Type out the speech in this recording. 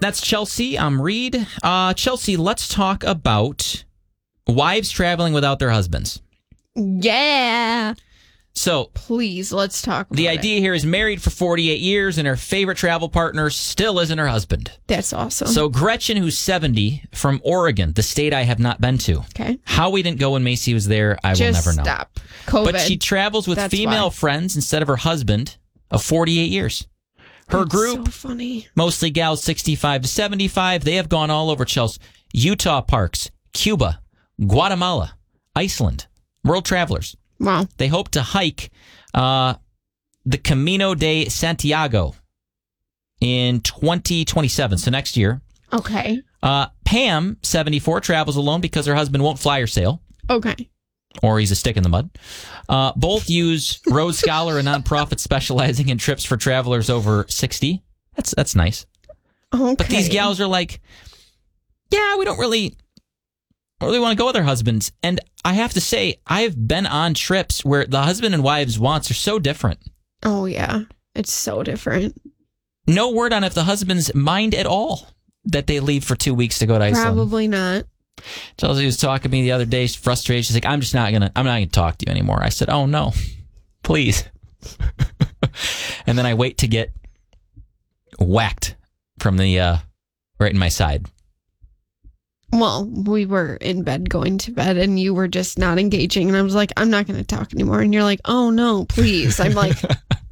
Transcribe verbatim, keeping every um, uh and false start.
That's Chelsea. I'm Reed. Uh, Chelsea, let's talk about wives traveling without their husbands. Yeah. So, please, let's talk about the it. idea here is married for forty-eight years, and her favorite travel partner still isn't her husband. That's awesome. So, Gretchen, who's seventy, from Oregon, the state I have not been to. Okay. How we didn't go when Macy was there, I Just will never know. stop. COVID. But she travels with That's female why. friends instead of her husband of forty-eight years. Her That's group, so funny. mostly gals sixty-five to seventy-five, they have gone all over Chelsea. Utah parks, Cuba, Guatemala, Iceland, world travelers. Wow. They hope to hike uh, the Camino de Santiago in twenty twenty-seven, so next year. Okay. Uh, Pam, seventy-four, travels alone because her husband won't fly or sail. Okay. Or he's a stick in the mud. Uh, both use Road Scholar, a nonprofit specializing in trips for travelers over sixty. That's that's nice. Okay. But these gals are like, yeah, we don't really, don't really want to go with our husbands. And I have to say, I've been on trips where the husband and wives' wants are so different. Oh, yeah. It's so different. No word on if the husbands mind at all that they leave for two weeks to go to Iceland. Probably not. Chelsea was talking to me the other day, she's frustrated. She's like, I'm just not gonna, I'm not gonna talk to you anymore. I said, oh no, please. And then I wait to get whacked from the uh, right in my side. Well, we were in bed going to bed and you were just not engaging. And I was like, I'm not going to talk anymore. And you're like, oh no, please. I'm like,